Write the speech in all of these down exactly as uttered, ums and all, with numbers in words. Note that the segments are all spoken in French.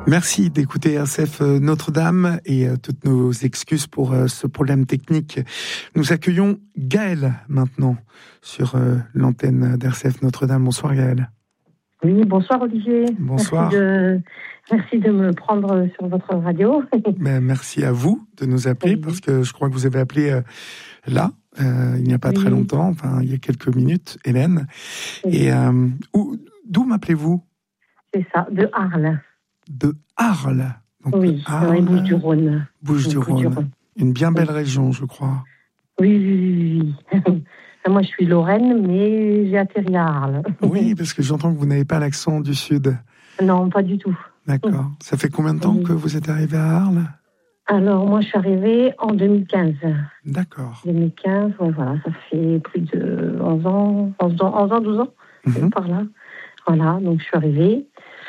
Merci d'écouter R C F Notre-Dame et euh, toutes nos excuses pour euh, ce problème technique. Nous accueillons Gaëlle maintenant sur euh, l'antenne d'R C F Notre-Dame. Bonsoir Gaëlle. Oui, bonsoir Olivier. Bonsoir. Merci de, merci de me prendre sur votre radio. Ben, merci à vous de nous appeler, oui. Parce que je crois que vous avez appelé euh, là, euh, il n'y a pas oui. très longtemps, enfin il y a quelques minutes, Hélène. Oui. Et euh, où, d'où m'appelez-vous? C'est ça, de Arles. De Arles. Donc, oui, dans les Bouches-du-Rhône. Bouches-du-Rhône. Une bien belle région, je crois. Oui, oui, oui. oui. Moi, je suis Lorraine, mais j'ai atterri à Arles. Oui, parce que j'entends que vous n'avez pas l'accent du Sud. Non, pas du tout. D'accord. Ça fait combien de temps oui. que vous êtes arrivée à Arles? Alors, moi, je suis arrivée en deux mille quinze. D'accord. deux mille quinze, ouais, voilà, ça fait plus de onze ans, onze ans, onze ans douze ans, mm-hmm. par là. Voilà, donc je suis arrivée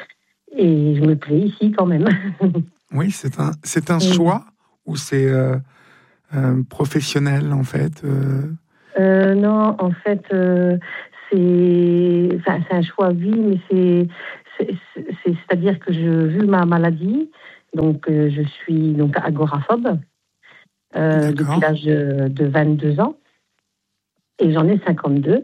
et je me plais ici quand même. Oui, c'est un, c'est un oui. choix ou c'est euh, euh, professionnel, en fait euh... Euh, non, en fait, euh, c'est, enfin, c'est un choix vie, mais c'est, c'est, c'est, c'est-à-dire que je, vu ma maladie, donc euh, je suis donc agoraphobe euh, depuis l'âge de, de vingt-deux ans et j'en ai cinquante-deux.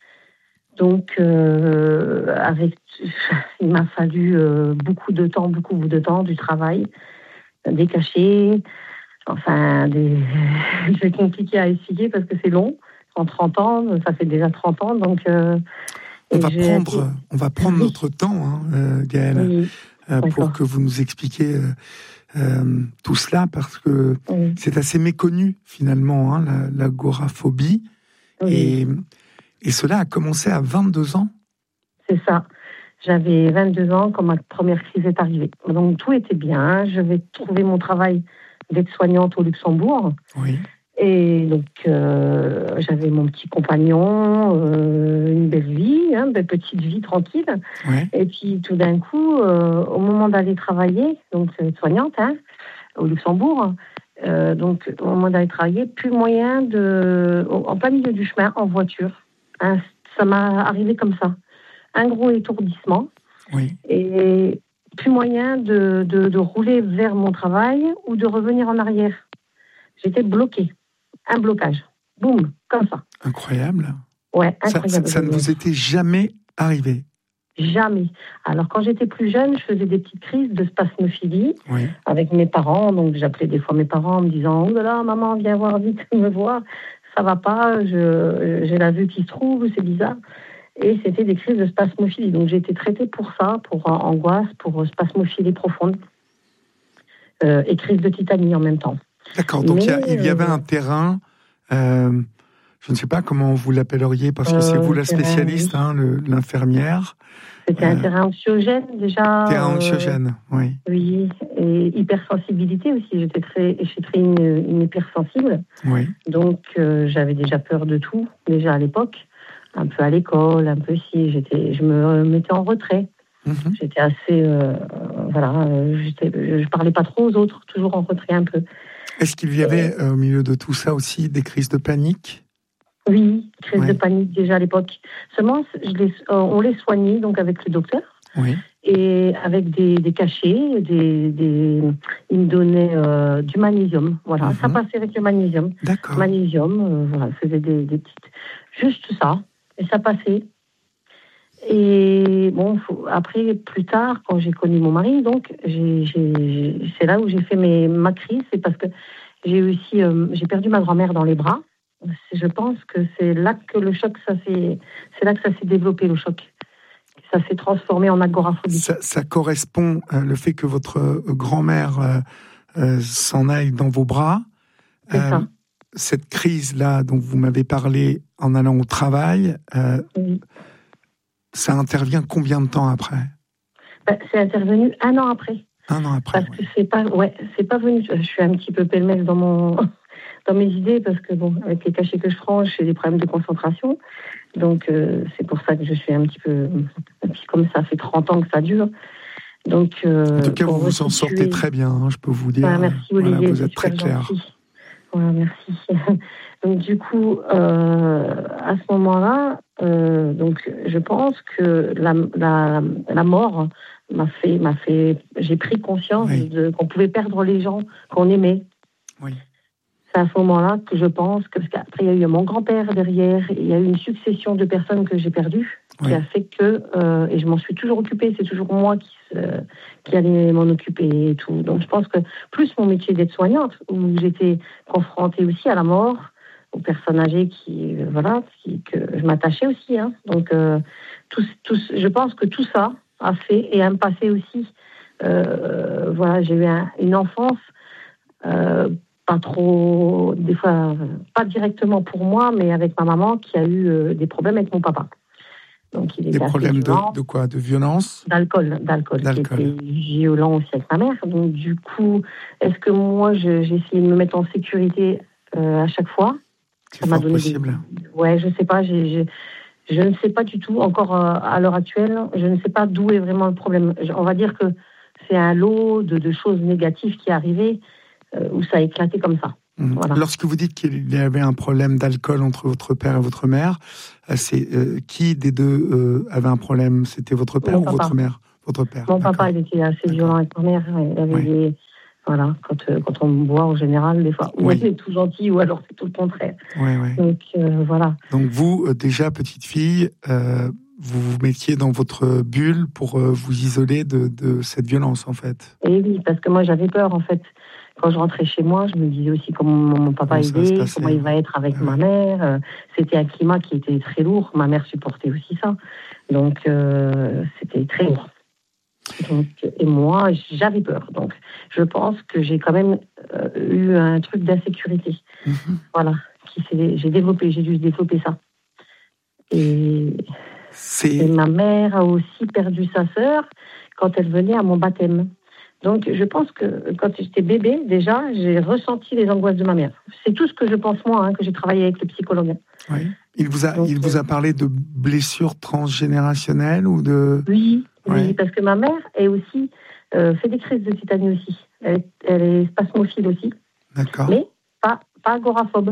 Donc, euh, avec, il m'a fallu euh, beaucoup de temps, beaucoup de temps, du travail, des cachets. Enfin, des... c'est compliqué à expliquer parce que c'est long. En trente ans, ça fait déjà trente ans, donc... Euh, on, va prendre, on va prendre notre temps, hein, euh, Gaëlle, oui, euh, pour que vous nous expliquiez euh, euh, tout cela, parce que oui. c'est assez méconnu, finalement, hein, la, l'agoraphobie. Oui. Et, et cela a commencé à vingt-deux ans. C'est ça. J'avais vingt-deux ans quand ma première crise est arrivée. Donc, tout était bien. Je vais trouver mon travail d'aide-soignante au Luxembourg. Oui. Et donc, euh, j'avais mon petit compagnon, euh, une belle vie, hein, belle petite vie tranquille. Ouais. Et puis, tout d'un coup, euh, au moment d'aller travailler, donc soignante, hein, au Luxembourg, euh, donc au moment d'aller travailler, plus moyen de, en plein milieu du chemin, en voiture. Hein, ça m'a arrivé comme ça. Un gros étourdissement. Oui. Et plus moyen de, de, de rouler vers mon travail ou de revenir en arrière. J'étais bloquée. Un blocage. Boum, comme ça. Incroyable. Ouais, incroyable. Ça, ça, ça ne vous était jamais arrivé? Jamais. Alors, quand j'étais plus jeune, je faisais des petites crises de spasmophilie oui. avec mes parents. Donc, j'appelais des fois mes parents en me disant « Oh là là, maman, viens voir vite, me voir. Ça va pas, je, j'ai la vue qui se trouve, c'est bizarre. » Et c'était des crises de spasmophilie. Donc, j'ai été traitée pour ça, pour euh, angoisse, pour spasmophilie profonde. Euh, et crise de tétanie en même temps. D'accord, donc il y, y avait un terrain, euh, je ne sais pas comment vous l'appelleriez, parce que euh, c'est vous la spécialiste, terrain, hein, le, l'infirmière. C'était euh, un terrain anxiogène déjà. Terrain anxiogène, euh, oui. Oui, et hypersensibilité aussi, j'étais très, je suis très une, une hypersensible. Oui. Donc euh, j'avais déjà peur de tout, déjà à l'époque, un peu à l'école, un peu si, j'étais, je me mettais en retrait. Mmh. J'étais assez, euh, voilà, j'étais, je parlais pas trop aux autres, toujours en retrait un peu. Est-ce qu'il y avait euh, au milieu de tout ça aussi des crises de panique? Oui, crises oui. de panique déjà à l'époque. Seulement, je les, euh, on les soignait donc avec le docteur oui. et avec des, des cachets, des, des, ils me donnaient euh, du magnésium. Voilà, mm-hmm. ça passait avec le magnésium. D'accord. Magnésium, euh, voilà, faisait des, des petites, juste ça, et ça passait. Et bon, faut, après, plus tard, quand j'ai connu mon mari, donc, j'ai, j'ai, c'est là où j'ai fait mes, ma crise, c'est parce que j'ai aussi, euh, j'ai perdu ma grand-mère dans les bras. Je pense que c'est là que le choc, ça s'est, c'est là que ça s'est développé, le choc. Ça s'est transformé en agoraphobie. Ça, ça correspond, euh, le fait que votre euh, grand-mère euh, euh, s'en aille dans vos bras. C'est euh, ça. Cette crise-là dont vous m'avez parlé en allant au travail, euh, oui. ça intervient combien de temps après? Ben, c'est intervenu un an après. Un an après. Parce ouais. que c'est pas, ouais, c'est pas venu. Je suis un petit peu pêle-mêle dans mon, dans mes idées parce que bon, avec les cachets que je prends, j'ai des problèmes de concentration. Donc euh, c'est pour ça que je suis un petit peu, et puis comme ça fait trente ans que ça dure. Donc. Euh, en tout cas, vous vous en sortez très bien, hein, je peux vous dire. Ouais, merci Olivier, voilà, vous êtes très clair. Voilà, merci. Donc du coup, euh, à ce moment-là, Euh, donc, je pense que la, la, la mort m'a fait, m'a fait. J'ai pris conscience oui. de, qu'on pouvait perdre les gens qu'on aimait. Oui. C'est à ce moment-là que je pense que, parce qu'après, il y a eu mon grand-père derrière, il y a eu une succession de personnes que j'ai perdues, oui. qui a fait que, euh, et je m'en suis toujours occupée, c'est toujours moi qui, euh, qui allais m'en occuper et tout. Donc, je pense que plus mon métier d'aide-soignante, où j'étais confrontée aussi à la mort, aux personnes âgées qui, euh, voilà, qui, que je m'attachais aussi. Hein. Donc, euh, tout, tout, je pense que tout ça a fait, et un passé aussi. Euh, voilà, j'ai eu un, une enfance, euh, pas trop, des fois, pas directement pour moi, mais avec ma maman qui a eu euh, des problèmes avec mon papa. Donc, il était des problèmes de, de quoi? De violence? D'alcool, d'alcool, d'alcool. Qui était violent aussi avec ma mère. Donc, du coup, est-ce que moi, je, j'ai essayé de me mettre en sécurité euh, à chaque fois? C'est ça m'a donné possible. Des... Ouais, je sais pas, j'ai, j'ai... je ne sais pas du tout, encore euh, à l'heure actuelle, je ne sais pas d'où est vraiment le problème. On va dire que c'est un lot de, de choses négatives qui est arrivé, euh, où ça a éclaté comme ça. Mmh. Voilà. Lorsque vous dites qu'il y avait un problème d'alcool entre votre père et votre mère, c'est euh, qui des deux euh, avait un problème? C'était votre père Mon ou papa. Votre mère? Votre père. Mon D'accord. papa, il était assez D'accord. violent avec ma mère. Il avait oui. des... Voilà, quand, euh, quand on boit en général, des fois, oui. ou on est tout gentil, ou alors c'est tout le contraire. Oui, oui. Donc, euh, voilà. Donc vous, euh, déjà, petite fille, euh, vous vous mettiez dans votre bulle pour euh, vous isoler de, de cette violence, en fait. Et oui, parce que moi, j'avais peur, en fait. Quand je rentrais chez moi, je me disais aussi comment mon papa il est, comment il va être avec ah, ma oui. mère. C'était un climat qui était très lourd. Ma mère supportait aussi ça. Donc, euh, c'était très lourd. Donc, et moi, j'avais peur. Donc, je pense que j'ai quand même euh, eu un truc d'insécurité. Mm-hmm. Voilà. Qui s'est, j'ai développé, j'ai dû développer ça. Et, et ma mère a aussi perdu sa sœur quand elle venait à mon baptême. Donc, je pense que quand j'étais bébé, déjà, j'ai ressenti les angoisses de ma mère. C'est tout ce que je pense, moi, hein, que j'ai travaillé avec le psychologue. Oui. Il vous a, Donc, il vous a parlé de blessures transgénérationnelles ou de... Oui, ouais. oui, parce que ma mère est aussi, euh, fait des crises de tétanie aussi. Elle, elle est spasmophile aussi. D'accord. Mais pas, pas agoraphobe.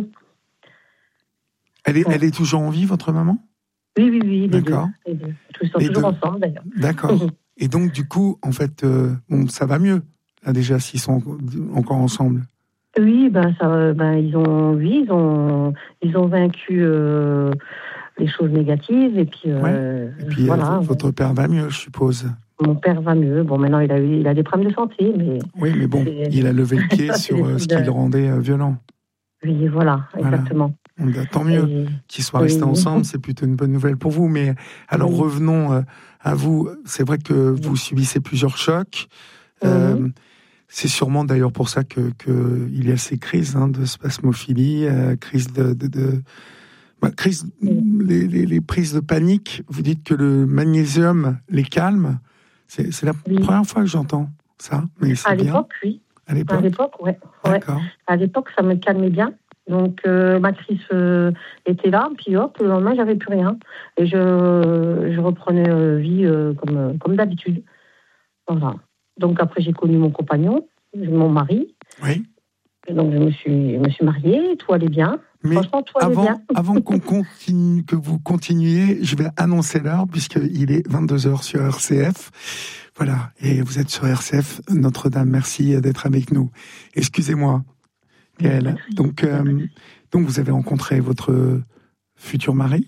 Elle est, ouais. elle est toujours en vie, votre maman? Oui, oui, oui, les D'accord. deux. Les deux. Ils sont les toujours deux. Ensemble, d'ailleurs. D'accord. Et donc, du coup, en fait, euh, bon, ça va mieux, là, déjà, s'ils sont encore ensemble. Oui, ben, ça, ben, ils ont, oui, ils ont, ils ont vaincu euh, les choses négatives, et puis, euh, ouais. et puis voilà. Euh, votre père va mieux, je suppose. Mon père va mieux. Bon, maintenant, il a eu, il a des problèmes de santé, mais... Oui, mais bon, c'est... il a levé le pied sur euh, ce qui le rendait euh, violent. Oui, voilà, exactement. Voilà. Tant mieux et... qu'ils soient restés oui. ensemble, c'est plutôt une bonne nouvelle pour vous. Mais alors oui. revenons euh, à vous. C'est vrai que vous subissez plusieurs chocs. Oui. Euh, c'est sûrement d'ailleurs pour ça que, que il y a ces crises hein, de spasmophilie, euh, crise de, de, de bah, crise, oui. les, les, les prises de panique. Vous dites que le magnésium les calme. C'est, c'est la oui. première fois que j'entends ça. Mais c'est à bien. l'époque, oui. À l'époque, à l'époque, ouais. D'accord. Ouais. À l'époque, ça me calmait bien. Donc, euh, ma crise euh, était là, puis hop, le lendemain, j'avais plus rien. Et je, je reprenais euh, vie euh, comme, comme d'habitude. Voilà. Donc, après, j'ai connu mon compagnon, mon mari. Oui. Et donc, je me suis, je me suis mariée, tout allait bien. Mais Franchement, tout avant, allait bien. avant qu'on continue, que vous continuiez, je vais annoncer l'heure, puisqu'il est vingt-deux heures sur R C F. Voilà. Et vous êtes sur R C F. Notre-Dame, merci d'être avec nous. Excusez-moi. Gaëlle. Donc, euh, donc, vous avez rencontré votre futur mari?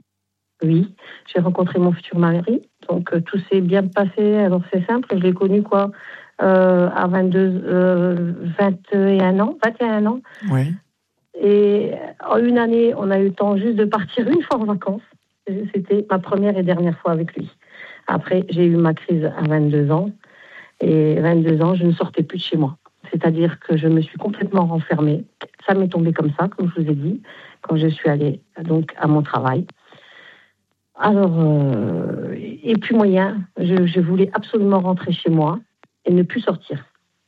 Oui, j'ai rencontré mon futur mari. Donc, euh, tout s'est bien passé. Alors, c'est simple, je l'ai connu, quoi, euh, à vingt-deux, euh, vingt et un ans. vingt et un ans. Oui. Et en une année, on a eu le temps juste de partir une fois en vacances. C'était ma première et dernière fois avec lui. Après, j'ai eu ma crise à vingt-deux ans. Et vingt-deux ans, je ne sortais plus de chez moi. C'est-à-dire que je me suis complètement renfermée. Ça m'est tombé comme ça, comme je vous ai dit, quand je suis allée donc à mon travail. Alors, euh, et plus moyen, je, je voulais absolument rentrer chez moi et ne plus sortir.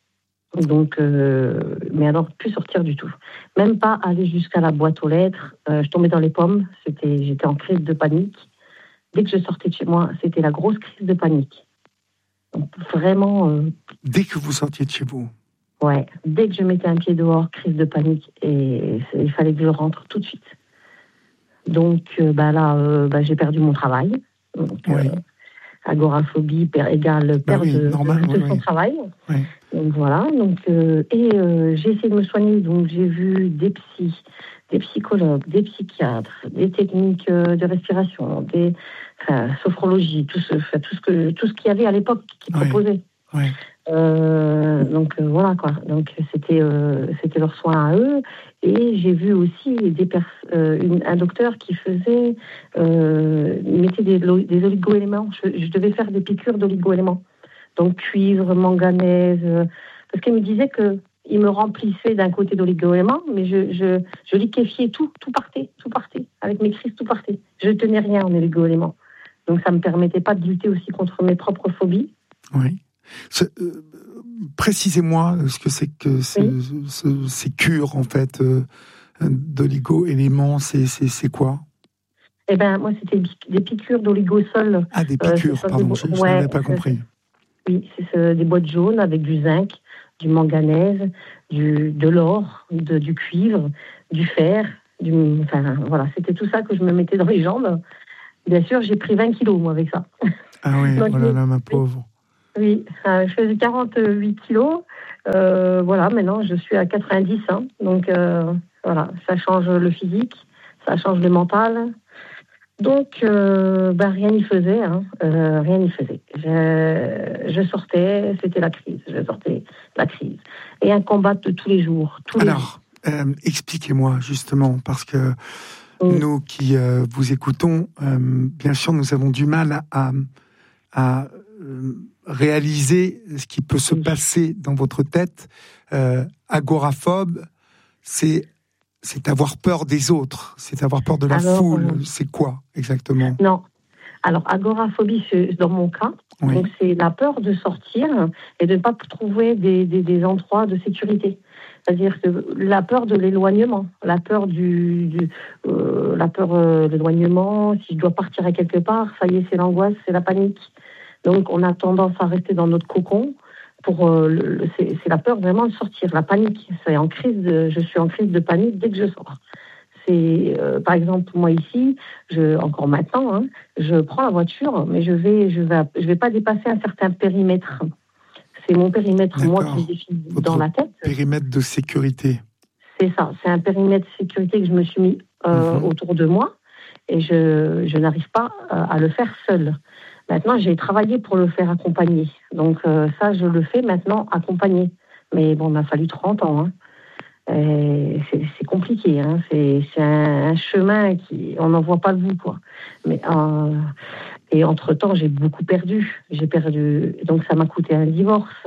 Donc, euh, mais alors plus sortir du tout. Même pas aller jusqu'à la boîte aux lettres. Euh, je tombais dans les pommes. C'était, j'étais en crise de panique. Dès que je sortais de chez moi, c'était la grosse crise de panique. Donc, vraiment. Euh, Dès que vous sortiez de chez vous. Ouais, dès que je mettais un pied dehors, crise de panique, et il fallait que je rentre tout de suite. Donc, euh, bah, là, euh, bah, j'ai perdu mon travail. Donc, oui. euh, agoraphobie per, égale perte bah oui, de, normal, de, de oui, son oui. travail. Oui. Donc, voilà. Donc, euh, et euh, j'ai essayé de me soigner. Donc, j'ai vu des psys, des psychologues, des psychiatres, des techniques euh, de respiration, des enfin, sophrologie, tout ce, enfin, tout ce que tout ce qu'il y avait à l'époque qui oui. proposait. Oui. Euh, donc euh, voilà quoi. Donc c'était euh, c'était leur soin à eux. Et j'ai vu aussi des pers- euh, une, un docteur qui faisait euh, mettait des, des oligo-éléments. Je, je devais faire des piqûres d'oligo-éléments. Donc cuivre, manganèse. Euh, parce qu'il me disait que il me remplissait d'un côté d'oligo-éléments, mais je, je, je liquéfiais tout, tout partait, tout partait. Avec mes crises, tout partait. Je tenais rien en oligo-éléments. Donc ça me permettait pas de lutter aussi contre mes propres phobies. Oui. Ce, euh, précisez-moi ce que c'est que ce, oui. ce, ces cures en fait euh, d'oligo-éléments, c'est, c'est, c'est quoi? Eh ben moi c'était des piqûres d'oligosol. Ah des piqûres, euh, pardon, des... je, je ouais, n'avais pas compris. Oui, c'est ce, des boîtes jaunes avec du zinc, du manganèse, du, de l'or, de, du cuivre, du fer, du, enfin voilà, c'était tout ça que je me mettais dans les jambes. Bien sûr, j'ai pris vingt kilos moi avec ça. Ah oui, donc, oh là là, ma pauvre. Oui, euh, je faisais quarante-huit kilos. Euh, voilà, maintenant je suis à quatre-vingt-dix. Hein, donc euh, voilà, ça change le physique, ça change le mental. Donc, euh, bah, rien n'y faisait. Hein, euh, rien n'y faisait. Je, je sortais, c'était la crise. Je sortais la crise. Et un combat de tous les jours. Tous Alors, les jours. Euh, expliquez-moi justement, parce que oui. nous qui euh, vous écoutons, euh, bien sûr, nous avons du mal à, à euh, réaliser ce qui peut se oui. passer dans votre tête. Euh, agoraphobe, c'est c'est avoir peur des autres, c'est avoir peur de la Alors, foule. Euh... C'est quoi exactement? Non. Alors, agoraphobie, c'est dans mon cas. Oui. Donc, c'est la peur de sortir et de ne pas trouver des, des, des endroits de sécurité. C'est-à-dire que la peur de l'éloignement, la peur du, du euh, la peur euh, de l'éloignement. Si je dois partir à quelque part, ça y est, c'est l'angoisse, c'est la panique. Donc, on a tendance à rester dans notre cocon. Pour, euh, le, c'est, c'est la peur vraiment de sortir, la panique. C'est en crise de, je suis en crise de panique dès que je sors. C'est, euh, par exemple, moi ici, je, encore maintenant, hein, je prends la voiture, mais je vais, je vais, je vais pas dépasser un certain périmètre. C'est mon périmètre, D'accord. moi, qui me définit dans la tête. Périmètre de sécurité. C'est ça, c'est un périmètre de sécurité que je me suis mis euh, mmh. autour de moi, et je, je n'arrive pas euh, à le faire seule. Maintenant, j'ai travaillé pour le faire accompagner. Donc euh, ça, je le fais maintenant accompagner. Mais bon, il m'a fallu trente ans. Hein. Et c'est, c'est compliqué. Hein. C'est, c'est un, un chemin qui, on n'en voit pas le bout, quoi. Mais euh, et entre-temps, j'ai beaucoup perdu. J'ai perdu. Donc ça m'a coûté un divorce.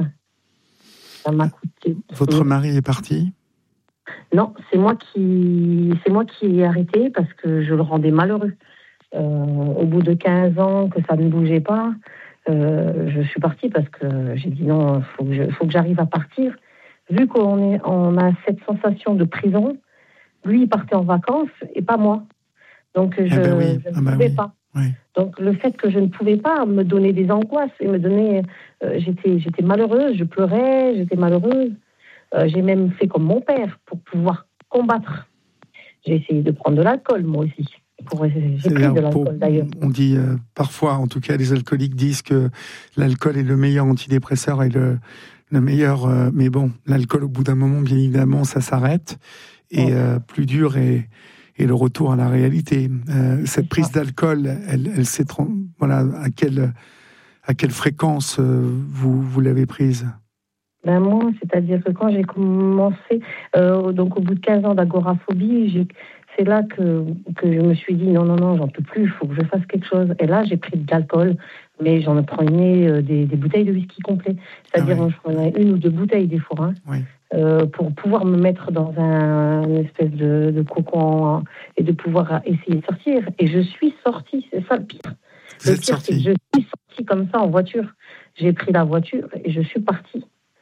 Ça m'a coûté. Votre mari est parti? Non, c'est moi qui, c'est moi qui ai arrêté parce que je le rendais malheureux. Euh, au bout de quinze ans que ça ne bougeait pas, euh, je suis partie parce que j'ai dit non, faut que je, faut que j'arrive à partir. Vu qu'on est, on a cette sensation de prison, lui il partait en vacances et pas moi. Donc je, eh ben oui. je ne ah ben pouvais oui. pas. Oui. Donc le fait que je ne pouvais pas me donner des angoisses et me donner, euh, j'étais, j'étais malheureuse, je pleurais, j'étais malheureuse. Euh, j'ai même fait comme mon père pour pouvoir combattre. J'ai essayé de prendre de l'alcool moi aussi. Pour, j'ai pris de l'alcool pour, d'ailleurs. On dit euh, parfois, en tout cas, les alcooliques disent que l'alcool est le meilleur antidépresseur et le, le meilleur. Euh, mais bon, l'alcool, au bout d'un moment, bien évidemment, ça s'arrête. Et ouais. euh, plus dur est, est le retour à la réalité. Euh, cette C'est prise ça. d'alcool, elle, elle s'est. Voilà, à quelle, à quelle fréquence euh, vous, vous l'avez prise? Ben moi, c'est-à-dire que quand j'ai commencé, euh, donc au bout de quinze ans d'agoraphobie, j'ai, c'est là que, que je me suis dit non, non, non, j'en peux plus, il faut que je fasse quelque chose. Et là, j'ai pris de l'alcool, mais j'en prenais euh, des, des bouteilles de whisky complet. C'est-à-dire, ah oui. je prenais une ou deux bouteilles des fois, hein, oui. euh, pour pouvoir me mettre dans un une espèce de, de cocon et de pouvoir essayer de sortir. Et je suis sortie, c'est ça le pire. Vous le êtes pire, sortie. c'est que je suis sortie comme ça en voiture. J'ai pris la voiture et je suis partie.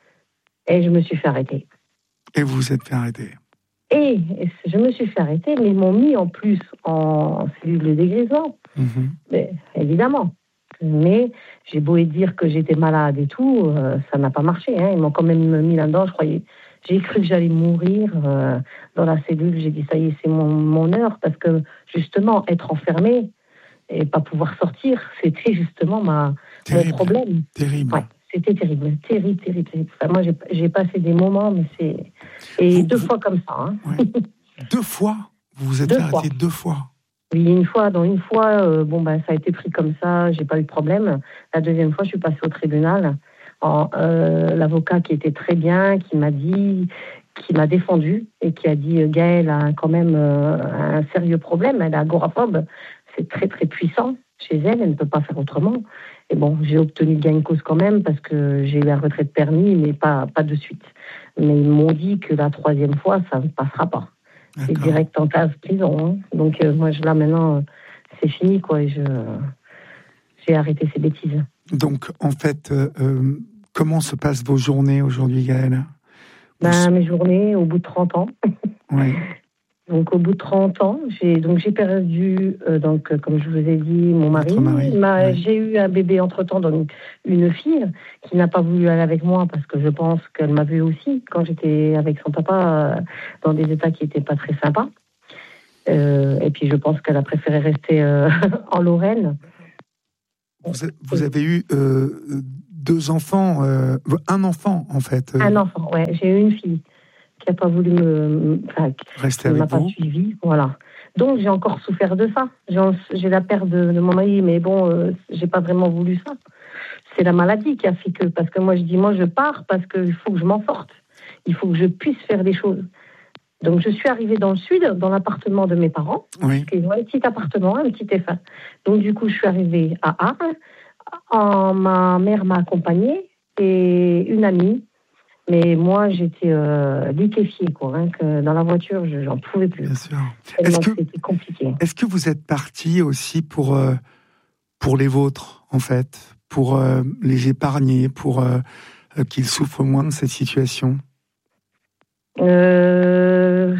Et je me suis fait arrêter. Et vous vous êtes fait arrêter. Et je me suis fait arrêter, mais ils m'ont mis en plus en cellule de dégrisement. Mm-hmm. Mais, évidemment. Mais j'ai beau dire que j'étais malade et tout, euh, ça n'a pas marché. Hein. Ils m'ont quand même mis là-dedans. Je croyais, j'ai cru que j'allais mourir euh, dans la cellule. J'ai dit, ça y est, c'est mon, mon heure. Parce que, justement, être enfermé et pas pouvoir sortir, c'était justement ma, terrible, mon problème. Terrible. Ouais, c'était terrible, terrible, terrible. terrible. Enfin, moi, j'ai, j'ai passé des moments, mais c'est... Et vous, deux vous... fois comme ça. Hein. Ouais. Deux fois? Vous vous êtes deux arrêté fois. deux fois? Oui, une fois. Dans une fois, euh, bon, ben, ça a été pris comme ça, j'ai pas eu de problème. La deuxième fois, je suis passée au tribunal. En, euh, l'avocat qui était très bien, qui m'a dit... qui m'a défendu et qui a dit euh, Gaëlle a quand même euh, un sérieux problème, elle est agoraphobe, c'est très très puissant chez elle, elle ne peut pas faire autrement. Et bon, j'ai obtenu gain de cause quand même parce que j'ai eu un retrait de permis, mais pas, pas de suite. Mais ils m'ont dit que la troisième fois, ça ne passera pas. D'accord. C'est direct en case prison. Hein. Donc euh, moi, je, là maintenant, euh, c'est fini, quoi. Et je, j'ai arrêté ces bêtises. Donc en fait, euh, euh, comment se passent vos journées aujourd'hui, Gaëlle? Ben, mes journées, au bout de trente ans. Oui. Donc, au bout de trente ans, j'ai, donc, j'ai perdu, euh, donc, euh, comme je vous ai dit, mon mari. mari Ma, oui. J'ai eu un bébé entre-temps, donc une fille qui n'a pas voulu aller avec moi parce que je pense qu'elle m'a vue aussi quand j'étais avec son papa euh, dans des états qui n'étaient pas très sympas. Euh, et puis, je pense qu'elle a préféré rester euh, en Lorraine. Vous, a, vous avez eu euh, deux enfants, euh, un enfant en fait. Euh... Un enfant, ouais. J'ai eu une fille qui n'a pas voulu me, enfin, rester qui ne avec m'a vous. pas suivi, voilà. Donc j'ai encore souffert de ça. J'ai, j'ai la perte de, de mon mari, mais bon, euh, j'ai pas vraiment voulu ça. C'est la maladie qui a fait que, parce que moi je dis, moi je pars parce qu'il faut que je m'en sorte. Il faut que je puisse faire des choses. Donc je suis arrivée dans le sud, dans l'appartement de mes parents, oui. parce qu'ils ont un petit appartement, un petit F un. Donc du coup je suis arrivée à Arles. En, ma mère m'a accompagnée et une amie. Mais moi, j'étais euh, liquéfiée, quoi. Hein, que dans la voiture, je, j'en pouvais plus. Bien sûr. Est-ce que, c'était compliqué. Est-ce que vous êtes partie aussi pour, euh, pour les vôtres, en fait, pour euh, les épargner, pour euh, qu'ils souffrent moins de cette situation? euh...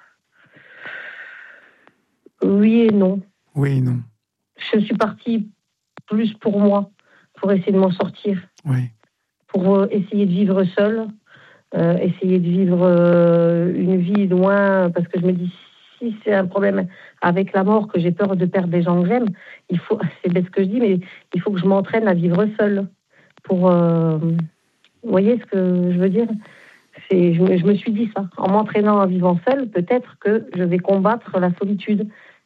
Oui et non. Oui et non. Je suis partie plus pour moi, pour essayer de m'en sortir. Oui. Pour euh, essayer de vivre seule, euh, essayer de vivre euh, une vie loin, parce que je me dis, si c'est un problème avec la mort, que j'ai peur de perdre des gens que j'aime, il faut, c'est bête ce que je dis, mais il faut que je m'entraîne à vivre seule. Pour, euh, vous voyez ce que je veux dire? C'est, je, je me suis dit ça. En m'entraînant à vivre seule, peut-être que je vais combattre la solitude.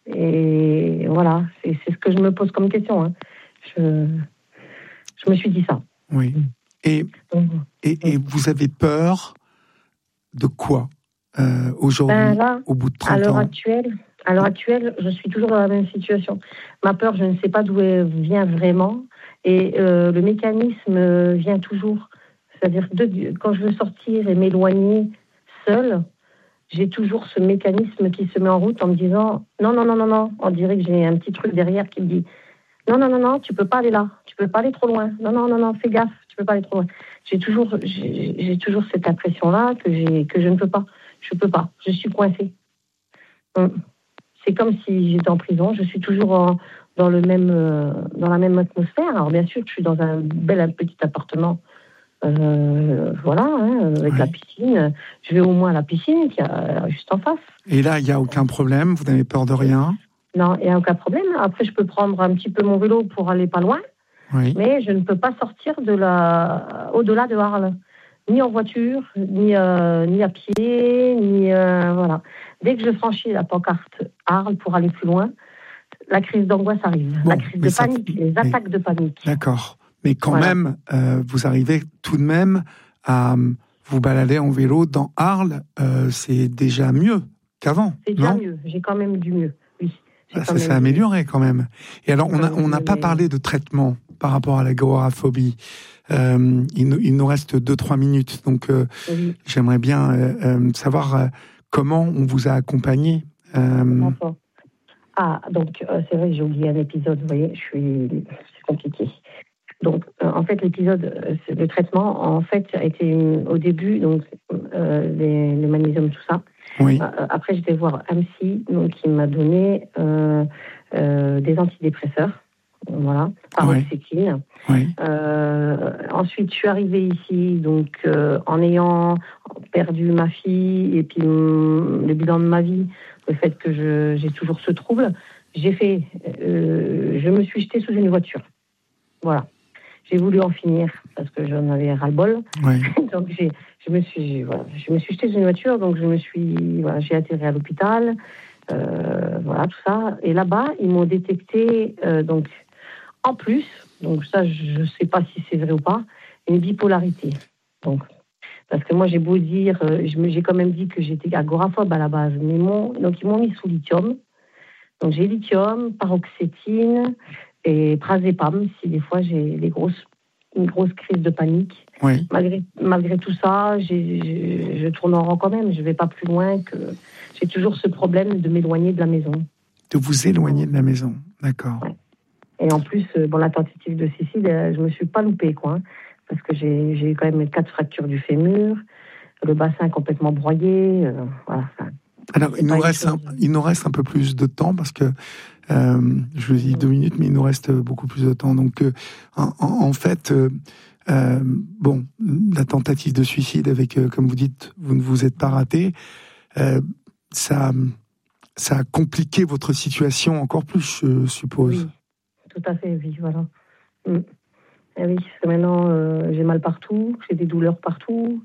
Et voilà, c'est, c'est ce que je me pose comme question. Hein. Je, je me suis dit ça. Oui. Et, et, et vous avez peur de quoi euh, aujourd'hui, ben là, au bout de trente ans? À l'heure actuelle, à l'heure actuelle, je suis toujours dans la même situation. Ma peur, je ne sais pas d'où elle vient vraiment. Et euh, le mécanisme vient toujours. C'est-à-dire que de, quand je veux sortir et m'éloigner seule, j'ai toujours ce mécanisme qui se met en route en me disant « Non, non, non, non, non ». On dirait que j'ai un petit truc derrière qui me dit « Non, non, non, non, tu peux pas aller là. Tu peux pas aller trop loin. Non, non, non, non, fais gaffe. Tu peux pas aller trop loin. » J'ai toujours, j'ai, j'ai toujours cette impression-là que, j'ai, que je ne peux pas. Je peux pas. Je suis coincée. C'est comme si j'étais en prison. Je suis toujours en, dans, le même, euh, dans la même atmosphère. Alors, bien sûr, je suis dans un bel un petit appartement. Euh, voilà, hein, avec oui. La piscine. Je vais au moins à la piscine qui est juste en face. Et là, il n'y a aucun problème? Vous n'avez peur de rien? Non, il n'y a aucun problème. Après, je peux prendre un petit peu mon vélo pour aller pas loin. Oui. Mais je ne peux pas sortir de la... au-delà de Arles. Ni en voiture, ni, euh, ni à pied, ni... Euh, voilà. Dès que je franchis la pancarte Arles pour aller plus loin, la crise d'angoisse arrive. Bon, la crise de ça... panique, les attaques mais... de panique. D'accord. Mais quand voilà. même, euh, vous arrivez tout de même à vous balader en vélo dans Arles. Euh, c'est déjà mieux qu'avant, c'est déjà non? mieux. J'ai quand même du mieux, oui. Ah, ça s'est amélioré quand même. Et alors, on n'a on n'a pas parlé de traitement par rapport à l'agoraphobie. Euh, il, nous, il nous reste deux trois minutes, donc euh, oui. J'aimerais bien euh, euh, savoir euh, comment on vous a accompagné. Euh... Ah, donc euh, c'est vrai que j'ai oublié un épisode, vous voyez, je suis... c'est compliqué. Donc, euh, en fait, l'épisode, euh, le traitement, en fait, a été au début, donc, euh, les, le magnésium, tout ça. Oui. Euh, après, j'étais voir un psy, donc, qui m'a donné euh, euh, des antidépresseurs, voilà, paroxétine. Oui. Oui. Euh, ensuite, je suis arrivée ici, donc, euh, en ayant perdu ma fille et puis hum, le bilan de ma vie, le fait que je, j'ai toujours ce trouble, j'ai fait, euh, je me suis jetée sous une voiture. Voilà. J'ai voulu en finir parce que j'en avais ras-le-bol. Oui. Donc j'ai, je me suis, voilà, je me suis jetée sous une voiture, donc je me suis, voilà, j'ai atterri à l'hôpital, euh, voilà tout ça. Et là-bas, ils m'ont détecté, euh, donc en plus, donc ça, je ne sais pas si c'est vrai ou pas, une bipolarité. Donc parce que moi j'ai beau dire, euh, je me, j'ai quand même dit que j'étais agoraphobe à la base, mais ils m'ont, donc ils m'ont mis sous lithium. Donc j'ai lithium, paroxétine et prazépam, si des fois j'ai des grosses, une grosse crise de panique. Oui. Malgré, malgré tout ça, j'ai, j'ai, je tourne en rond quand même, je ne vais pas plus loin que... J'ai toujours ce problème de m'éloigner de la maison. De vous éloigner de la maison, d'accord. Ouais. Et en plus, bon, la tentative de suicide, je ne me suis pas loupée, quoi, hein, parce que j'ai, j'ai eu quand même quatre fractures du fémur, le bassin complètement broyé, euh, voilà. Enfin, alors, il nous, reste un, il nous reste un peu plus de temps parce que, euh, je vous dis deux minutes, mais il nous reste beaucoup plus de temps. Donc, euh, en, en fait, euh, euh, bon, la tentative de suicide avec, euh, comme vous dites, vous ne vous êtes pas raté, euh, ça, ça a compliqué votre situation encore plus, je suppose. Oui, tout à fait, oui, voilà. Mm. Et oui, parce que maintenant, euh, j'ai mal partout, j'ai des douleurs partout.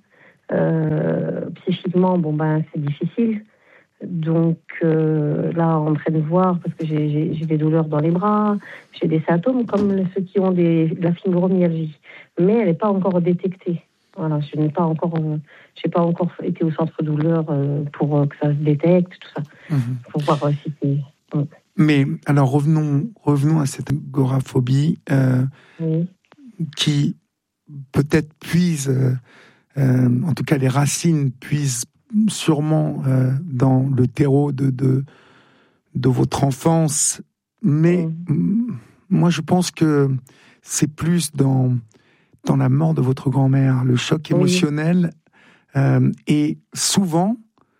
Euh, psychiquement, bon, ben, c'est difficile. Donc euh, là, on est en train de voir, parce que j'ai, j'ai, j'ai des douleurs dans les bras, j'ai des symptômes comme ceux qui ont des, de la fibromyalgie, mais elle n'est pas encore détectée. Voilà, je n'ai pas encore, euh, j'ai pas encore été au centre douleur euh, pour euh, que ça se détecte, tout ça, mmh. pour voir euh, si c'est. Mmh. Mais alors revenons, revenons à cette agoraphobie euh, oui. qui peut-être puise, euh, euh, en tout cas les racines puisent sûrement euh, dans le terreau de, de, de votre enfance, mais mmh. moi je pense que c'est plus dans, dans la mort de votre grand-mère, le choc émotionnel, oui. euh, et souvent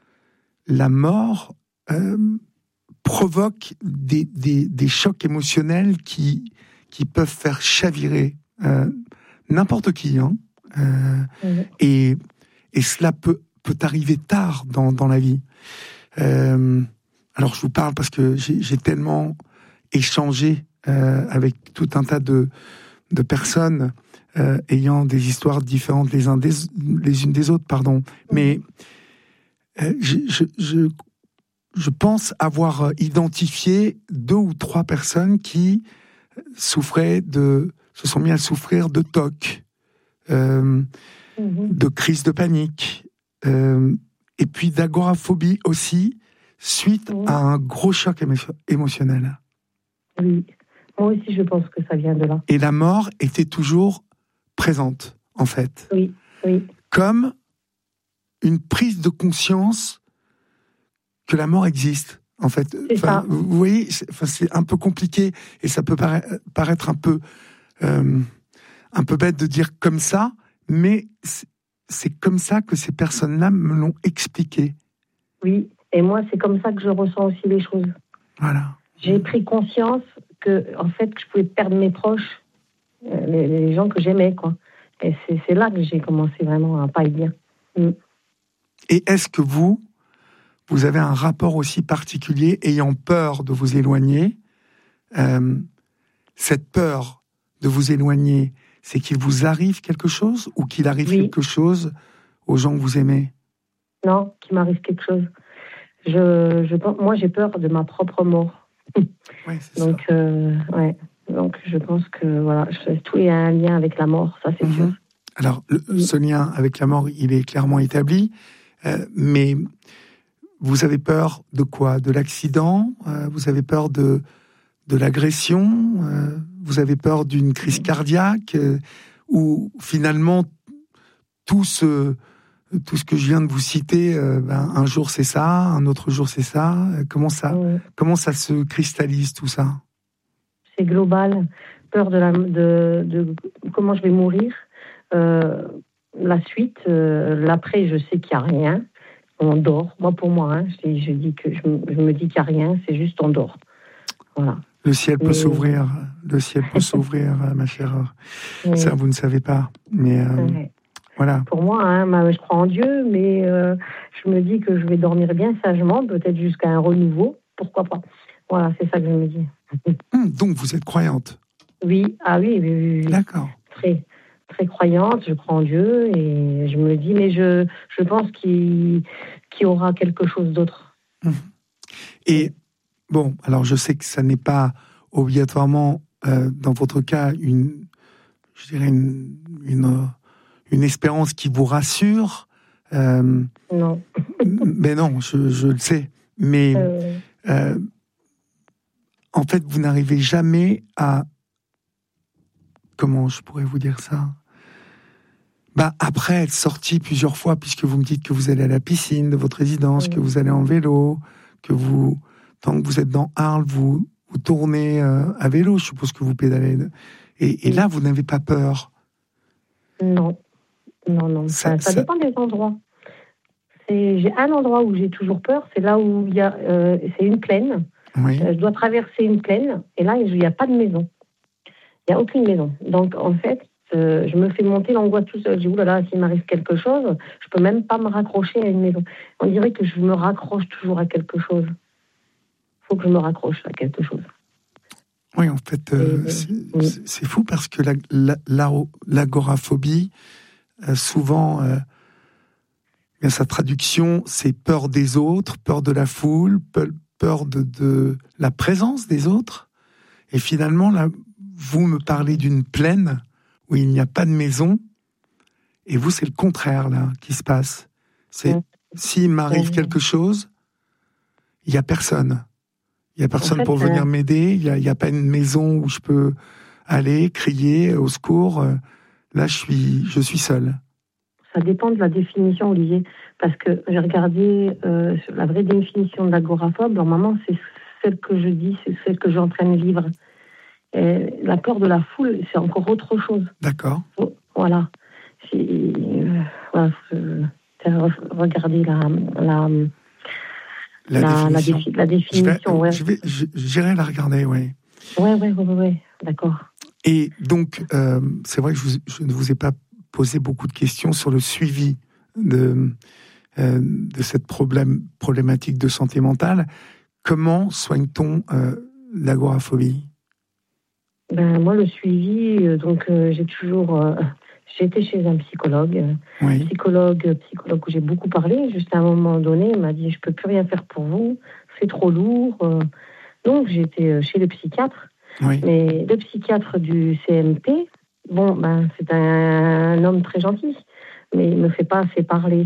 la mort euh, provoque des, des, des chocs émotionnels qui, qui peuvent faire chavirer euh, n'importe qui, hein, euh, oui. et, et cela peut peut arriver tard dans, dans la vie. Euh, alors, je vous parle parce que j'ai, j'ai tellement échangé euh, avec tout un tas de, de personnes euh, ayant des histoires différentes les, uns des, les unes des autres, pardon. Mais euh, je, je, je, je pense avoir identifié deux ou trois personnes qui souffraient de, se sont mis à souffrir de T O C, euh, mm-hmm. de crise de panique, Euh, et puis d'agoraphobie aussi, suite oui. à un gros choc émo- émotionnel. Oui, moi aussi je pense que ça vient de là. Et la mort était toujours présente, en fait. Oui, oui. Comme une prise de conscience que la mort existe, en fait. C'est ça. Vous voyez, c'est, c'est un peu compliqué, et ça peut para- paraître un peu, euh, un peu bête de dire comme ça, mais c'est, c'est comme ça que ces personnes-là me l'ont expliqué. Oui, et moi, c'est comme ça que je ressens aussi les choses. Voilà. J'ai pris conscience que, en fait, que je pouvais perdre mes proches, les, les gens que j'aimais, quoi. Et c'est, c'est là que j'ai commencé vraiment à pas être bien. Mm. Et est-ce que vous, vous avez un rapport aussi particulier, ayant peur de vous éloigner, euh, cette peur de vous éloigner, c'est qu'il vous arrive quelque chose ou qu'il arrive oui. quelque chose aux gens que vous aimez ? Non, qu'il m'arrive quelque chose. Je, je, moi, j'ai peur de ma propre mort. Ouais, c'est Donc, ça. Euh, ouais. Donc, je pense que voilà, tout est un lien avec la mort, ça c'est mmh. sûr. Alors, le, oui. ce lien avec la mort, il est clairement établi, euh, mais vous avez peur de quoi ? De l'accident ? euh, Vous avez peur de, de l'agression ? euh, Vous avez peur d'une crise cardiaque, euh, ou finalement tout ce, tout ce que je viens de vous citer, euh, ben, un jour c'est ça, un autre jour c'est ça. Comment ça, oui. comment ça se cristallise tout ça ? C'est global. Peur de, la, de, de comment je vais mourir. Euh, la suite, euh, l'après, je sais qu'il n'y a rien. On dort. Moi, pour moi, hein, je, je dis que je, je me dis qu'il n'y a rien. C'est juste on dort. Voilà. Le ciel peut mais... s'ouvrir, le ciel peut s'ouvrir, ma chère. Oui. Ça, vous ne savez pas. Mais euh, ouais. Voilà. Pour moi, hein, je crois en Dieu, mais euh, je me dis que je vais dormir bien sagement, peut-être jusqu'à un renouveau, pourquoi pas. Voilà, c'est ça que je me dis. Hum, donc, vous êtes croyante? Oui, ah oui, oui, oui, oui. D'accord. Très, très croyante, je crois en Dieu, et je me dis, mais je, je pense qu'il, qu'il y aura quelque chose d'autre. Hum. Et, bon, alors je sais que ça n'est pas obligatoirement, euh, dans votre cas, une, je dirais une, une, une espérance qui vous rassure. Euh, non. Mais non, je, je le sais. Mais euh... Euh, en fait, vous n'arrivez jamais à... Comment je pourrais vous dire ça? Bah, après être sorti plusieurs fois, puisque vous me dites que vous allez à la piscine de votre résidence, mmh. que vous allez en vélo, que vous, tant que vous êtes dans Arles, vous, vous tournez euh, à vélo, je suppose que vous pédalez. Et, et mmh. là, vous n'avez pas peur? Non, non, non. Ça, ça, ça, ça... dépend des endroits. C'est, j'ai un endroit où j'ai toujours peur, c'est là où il y a, euh, c'est une plaine. Oui. Je dois traverser une plaine, et là, il n'y a pas de maison. Il n'y a aucune maison. Donc, en fait, euh, je me fais monter l'angoisse tout seul. Je dis, oulala, s'il m'arrive quelque chose, je ne peux même pas me raccrocher à une maison. On dirait que je me raccroche toujours à quelque chose. Il faut que je me raccroche à quelque chose. Oui, en fait, euh, c'est, oui. c'est, c'est fou parce que la, la, la, l'agoraphobie, euh, souvent, euh, bien, sa traduction, c'est peur des autres, peur de la foule, peur de, de la présence des autres. Et finalement, là, vous me parlez d'une plaine où il n'y a pas de maison, et vous, c'est le contraire, là, qui se passe. C'est, mmh. s'il m'arrive mmh. quelque chose, il n'y a personne. Il n'y a personne en fait, pour venir euh... m'aider, il n'y a, a pas une maison où je peux aller, crier au secours. Là, je suis, je suis seul. Ça dépend de la définition, Olivier, parce que j'ai regardé euh, la vraie définition de l'agoraphobe. Normalement, c'est celle que je dis, c'est celle que j'ai en train de vivre. Et la peur de la foule, c'est encore autre chose. D'accord. Voilà. C'est, euh, voilà, euh, regardez la la la, la définition. La, défi, la définition. Je vais, ouais. je vais, j'irai la regarder, oui. Ouais, ouais, ouais, ouais, d'accord. Et donc, euh, c'est vrai que je, vous, je ne vous ai pas posé beaucoup de questions sur le suivi de euh, de cette problème problématique de santé mentale. Comment soigne-t-on euh, l'agoraphobie? Ben, moi, le suivi, euh, donc euh, j'ai toujours... Euh, j'ai été chez un psychologue, euh, oui. psychologue, psychologue où j'ai beaucoup parlé. Juste à un moment donné, il m'a dit « Je ne peux plus rien faire pour vous, c'est trop lourd. Euh, » Donc, j'ai été chez le psychiatre. Oui. Mais le psychiatre du C M P, bon, ben, c'est un, un homme très gentil, mais il ne me fait pas assez parler.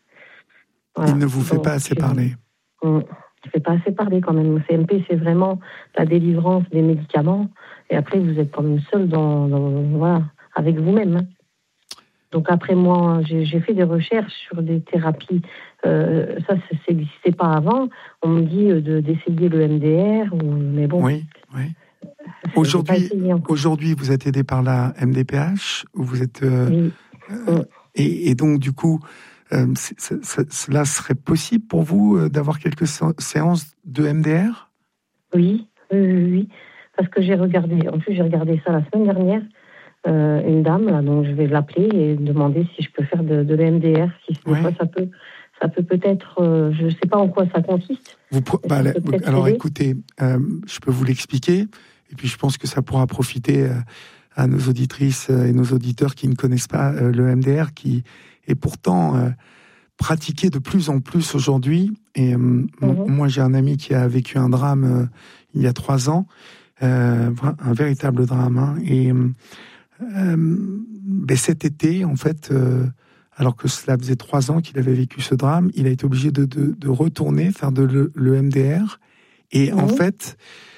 Voilà. Il ne vous fait donc, pas assez je, parler. On, ne fait pas assez parler quand même. Le C M P, c'est vraiment la délivrance des médicaments. Et après, vous êtes comme seul dans, dans, voilà, avec vous-même. Hein. Donc après, moi, j'ai, j'ai fait des recherches sur des thérapies. Euh, ça, ça n'existait pas avant. On me dit de, d'essayer le M D R. Ou, mais bon. Oui, oui. Aujourd'hui, aujourd'hui, vous êtes aidé par la M D P H. Vous êtes, euh, oui. euh, et, et donc, du coup, euh, c'est, c'est, c'est, cela serait possible pour vous euh, d'avoir quelques séances de M D R? Oui, oui, oui, oui. Parce que j'ai regardé, en plus j'ai regardé ça la semaine dernière, euh, une dame, là, donc je vais l'appeler et demander si je peux faire de, de l'M D R, si des ouais. fois ça peut, ça peut peut-être, euh, je ne sais pas en quoi ça consiste. Vous, bah, ça peut alors aider. Écoutez, euh, je peux vous l'expliquer, et puis je pense que ça pourra profiter euh, à nos auditrices et nos auditeurs qui ne connaissent pas euh, le M D R, qui est pourtant euh, pratiqué de plus en plus aujourd'hui. Et euh, mm-hmm. moi j'ai un ami qui a vécu un drame euh, il y a trois ans, Euh, un véritable drame. Hein. Et euh, ben cet été, en fait, euh, alors que cela faisait trois ans qu'il avait vécu ce drame, il a été obligé de, de, de retourner faire de le, le M D R. Et mmh. en fait,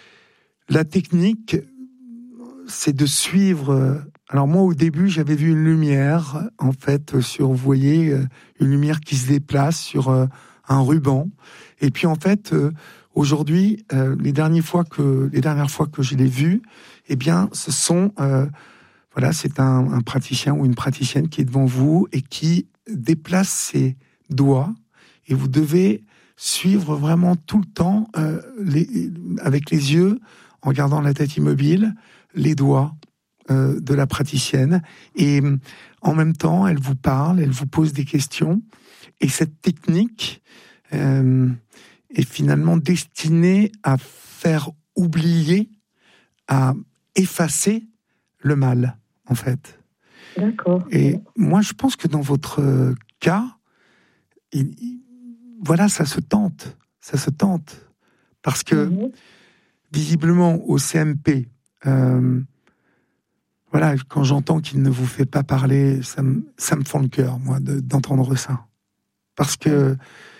la technique, c'est de suivre. Alors moi, au début, j'avais vu une lumière, en fait, sur, vous voyez, une lumière qui se déplace sur euh, un ruban. Et puis en fait. Euh, Aujourd'hui, euh, les dernières fois que les dernières fois que je l'ai vu, eh bien, ce sont euh, voilà, c'est un, un praticien ou une praticienne qui est devant vous et qui déplace ses doigts et vous devez suivre vraiment tout le temps euh, les, avec les yeux, en gardant la tête immobile, les doigts euh, de la praticienne. Et en même temps, elle vous parle, elle vous pose des questions. Et cette technique euh, est finalement destinée à faire oublier, à effacer le mal, en fait. D'accord. Et moi, je pense que dans votre cas, il, il, voilà, ça se tente. Ça se tente. Parce que, mmh. visiblement, au C M P, euh, voilà, quand j'entends qu'il ne vous fait pas parler, ça me, ça me fend le cœur, moi, de, d'entendre ça. Parce que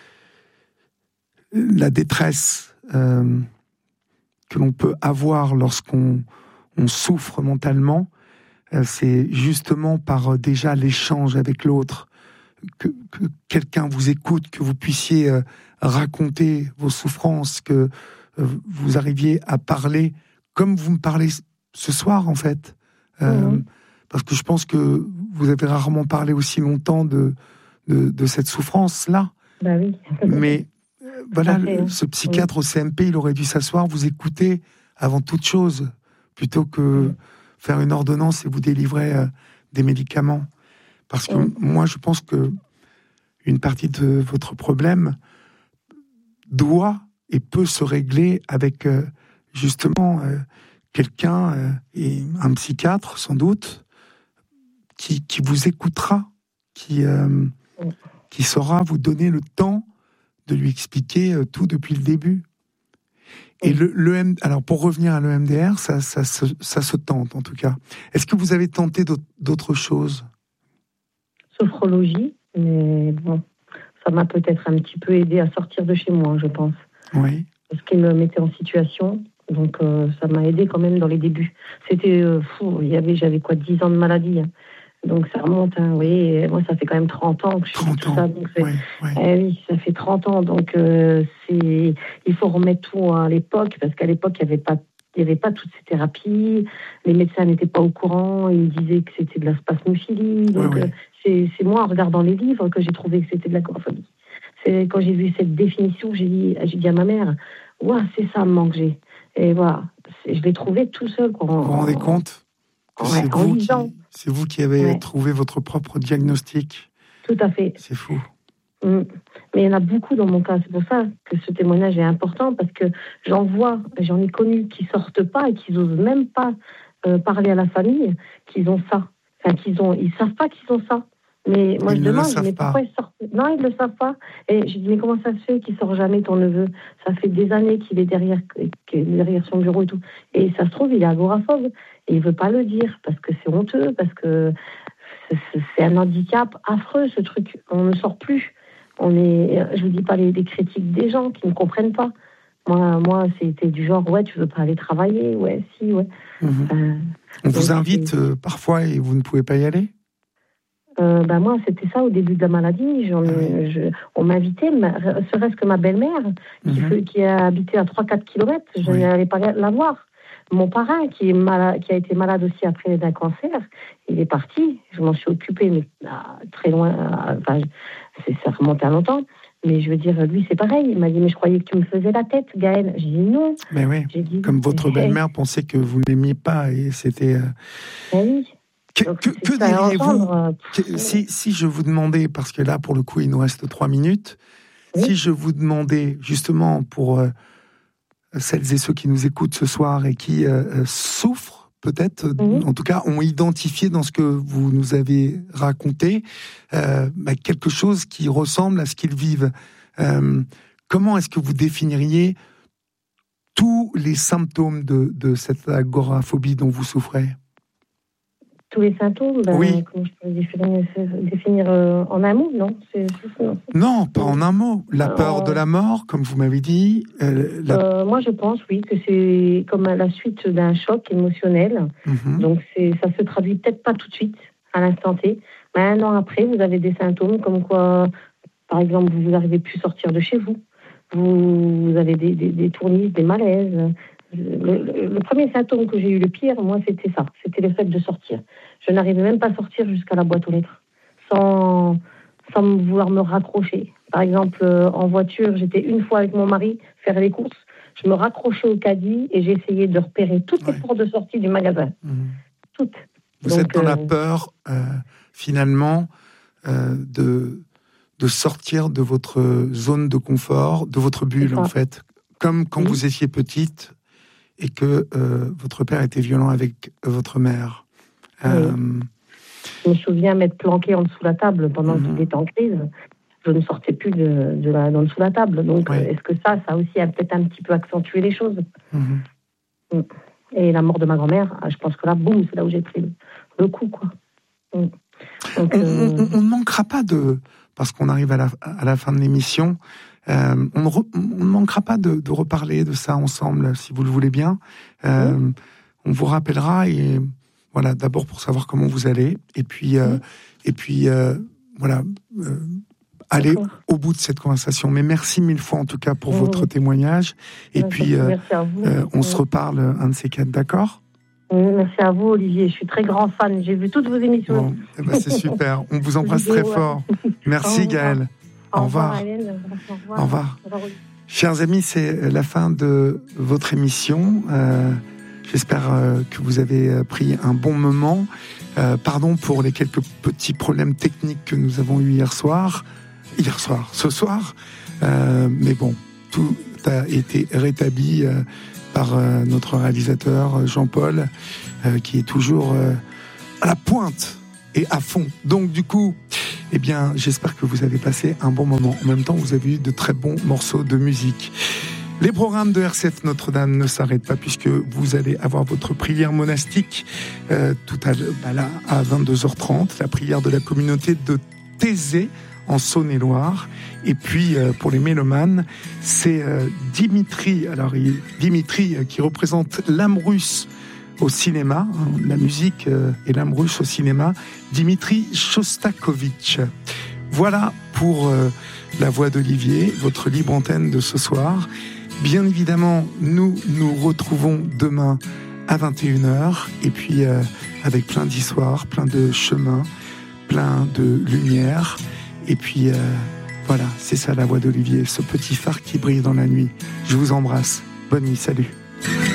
la détresse euh, que l'on peut avoir lorsqu'on on souffre mentalement, euh, c'est justement par euh, déjà l'échange avec l'autre, que, que quelqu'un vous écoute, que vous puissiez euh, raconter vos souffrances, que euh, vous arriviez à parler comme vous me parlez ce soir, en fait. Euh, mmh. Parce que je pense que vous avez rarement parlé aussi longtemps de, de, de cette souffrance-là. Bah oui. Mais euh, voilà, le, ce psychiatre oui. au C M P, il aurait dû s'asseoir, vous écouter avant toute chose, plutôt que oui. faire une ordonnance et vous délivrer euh, des médicaments. Parce que oui. moi, je pense que une partie de votre problème doit et peut se régler avec euh, justement euh, quelqu'un, euh, et un psychiatre sans doute, qui, qui vous écoutera, qui, euh, oui. qui saura vous donner le temps de lui expliquer euh, tout depuis le début. Et le, le alors pour revenir à l'E M D R, ça, ça, ça, ça se tente en tout cas. Est-ce que vous avez tenté d'autres, d'autres choses ? Sophrologie, mais bon, ça m'a peut-être un petit peu aidé à sortir de chez moi, je pense. Oui. Parce qu'il me mettait en situation, donc euh, ça m'a aidé quand même dans les débuts. C'était euh, fou, il y avait, j'avais quoi, dix ans de maladie. Hein. Donc ça remonte, hein, oui, moi ça fait quand même trente ans que je fais tout ça. Donc c'est, oui, oui. Eh oui, ça fait trente ans, donc euh, c'est, il faut remettre tout à l'époque, parce qu'à l'époque il n'y avait pas, il y avait pas toutes ces thérapies, les médecins n'étaient pas au courant, ils disaient que c'était de la spasmophilie, donc oui, oui. Euh, c'est, c'est moi en regardant les livres que j'ai trouvé que c'était de l'agoraphobie. C'est quand j'ai vu cette définition, j'ai dit, j'ai dit à ma mère, ouais, c'est ça me manque, j'ai. Et voilà, c'est, je l'ai trouvé tout seul. Quoi, vous vous rendez compte ? Ouais, c'est, vous qui, c'est vous qui avez ouais. trouvé votre propre diagnostic. Tout à fait. C'est fou. Mmh. Mais il y en a beaucoup dans mon cas. C'est pour ça que ce témoignage est important, parce que j'en vois, j'en ai connu qui sortent pas et qui n'osent même pas euh, parler à la famille qu'ils ont ça. Enfin, qu'ils ont, ils savent pas qu'ils ont ça. Mais moi, ils je demande, mais pas. pourquoi ils sortent ? Non, ils ne le savent pas. Et je dis, mais comment ça se fait qu'il sort jamais, ton neveu ? Ça fait des années qu'il est derrière, qu'il est derrière son bureau et tout. Et ça se trouve, il est agoraphobe. Et il ne veut pas le dire, parce que c'est honteux, parce que c'est, c'est un handicap affreux, ce truc. On ne sort plus. On est, je ne vous dis pas les, les critiques des gens qui ne comprennent pas. Moi, moi, c'était du genre, ouais, tu veux pas aller travailler ? Ouais, si, ouais. Mmh. Euh, On vous invite euh, parfois et vous ne pouvez pas y aller ? Euh, ben moi, c'était ça au début de la maladie. J'en, oui. je, on m'invitait, ma, serait-ce que ma belle-mère, qui, mm-hmm. fait, qui a habité à trois à quatre kilomètres, je oui. n'allais pas la voir. Mon parrain, qui, est malade, qui a été malade aussi après d'un cancer, il est parti. Je m'en suis occupée, mais ah, très loin. Ah, enfin, c'est, ça remonte à longtemps. Mais je veux dire, lui, c'est pareil. Il m'a dit, mais je croyais que tu me faisais la tête, Gaëlle. J'ai dit non. Mais oui, J'ai dit, comme votre belle-mère hey. pensait que vous ne l'aimiez pas, et c'était... Euh... Ben oui. Que, que, que diriez-vous que, si, si je vous demandais, parce que là, pour le coup, il nous reste trois minutes, oui. si je vous demandais, justement, pour euh, celles et ceux qui nous écoutent ce soir et qui euh, souffrent, peut-être, oui. en tout cas, ont identifié dans ce que vous nous avez raconté, euh, bah, quelque chose qui ressemble à ce qu'ils vivent. Euh, comment est-ce que vous définiriez tous les symptômes de, de cette agoraphobie dont vous souffrez ? Tous les symptômes, ben, oui. comment je peux définir, définir euh, en un mot, non c'est, c'est, non, non, pas en un mot. La peur euh, de la mort, comme vous m'avez dit. Euh, la... euh, moi, je pense, oui, que c'est comme à la suite d'un choc émotionnel. Mm-hmm. Donc, c'est, ça se traduit peut-être pas tout de suite, à l'instant T. Mais un an après, vous avez des symptômes comme quoi, par exemple, vous n'arrivez plus à sortir de chez vous. Vous, vous avez des, des, des tournises, des malaises. Le, le, le premier symptôme que j'ai eu le pire, moi, c'était ça. C'était le fait de sortir. Je n'arrivais même pas à sortir jusqu'à la boîte aux lettres, sans, sans vouloir me raccrocher. Par exemple, euh, en voiture, j'étais une fois avec mon mari faire les courses. Je me raccrochais au caddie et j'essayais de repérer toutes les ouais. portes de sortie du magasin. Mmh. toutes. Vous Donc, êtes dans euh... la peur, euh, finalement, euh, de, de sortir de votre zone de confort, de votre bulle, en fait. Comme quand oui. vous étiez petite et que euh, votre père était violent avec votre mère. Oui. Euh... Je me souviens m'être planquée en dessous de la table pendant mmh. qu'il était en crise. Je ne sortais plus de, de la, d'en dessous de la table. Donc, oui. est-ce que ça, ça aussi a peut-être un petit peu accentué les choses mmh. Et la mort de ma grand-mère, je pense que là, boum, c'est là où j'ai pris le, le coup, quoi. Mmh. Donc, on, euh... on, on ne manquera pas de... Parce qu'on arrive à la, à la fin de l'émission, euh, on, re, on ne manquera pas de, de reparler de ça ensemble, si vous le voulez bien. Euh, mmh. On vous rappellera, et voilà, d'abord pour savoir comment vous allez, et puis, euh, mmh. et puis euh, voilà... Euh, aller au bout de cette conversation. Mais merci mille fois en tout cas pour mmh. votre témoignage. Et merci, puis, euh, euh, on mmh. se reparle un de ces quatre, d'accord ? Merci à vous, Olivier. Je suis très grand fan. J'ai vu toutes vos émissions. Bon, eh ben c'est super. On vous embrasse très fort. Merci, Gaëlle. Au, au revoir. revoir. Hélène. Au revoir. Au revoir. Au revoir. Chers amis, c'est la fin de votre émission. Euh, j'espère euh, que vous avez pris un bon moment. Euh, pardon pour les quelques petits problèmes techniques que nous avons eus hier soir. Hier soir, ce soir. Euh, mais bon, tout a été rétabli euh, par euh, notre réalisateur Jean-Paul, euh, qui est toujours euh, à la pointe et à fond. Donc du coup, eh bien, j'espère que vous avez passé un bon moment. En même temps, vous avez eu de très bons morceaux de musique. Les programmes de R C F Notre-Dame ne s'arrêtent pas, puisque vous allez avoir votre prière monastique euh, tout à l'heure, bah là, à vingt-deux heures trente, la prière de la communauté de Thésée, en Saône-et-Loire. Et puis, euh, pour les mélomanes, c'est euh, Dimitri, alors il, Dimitri euh, qui représente l'âme russe au cinéma, hein, la musique euh, et l'âme russe au cinéma, Dimitri Shostakovich. Voilà pour euh, la voix d'Olivier, votre libre antenne de ce soir. Bien évidemment, nous nous retrouvons demain à vingt et une heures, et puis euh, avec plein d'histoires, plein de chemins, plein de lumière. Et puis, euh, voilà, c'est ça la voix d'Olivier, ce petit phare qui brille dans la nuit. Je vous embrasse. Bonne nuit, salut.